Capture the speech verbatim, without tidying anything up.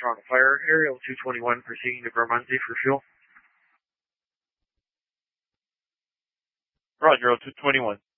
Toronto Fire, Aerial two twenty-one proceeding to Bermondsey for fuel. Roger, two twenty-one.